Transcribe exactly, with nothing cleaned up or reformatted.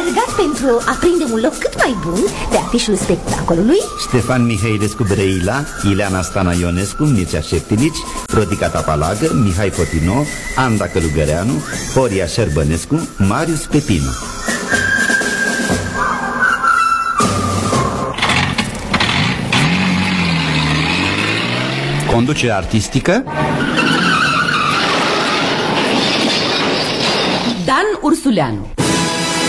alergat pentru a prinde un loc cât mai bun de afișul spectacolului. Ștefan Mihailescu Brăila, Ileana Stana Ionescu, Mircea Șeptilici, Rodica Tapalagă, Mihai Fotino, Anda Călugăreanu, Horia Șerbănescu, Marius Pepinu. Conducere artistică Dan Ursuleanu.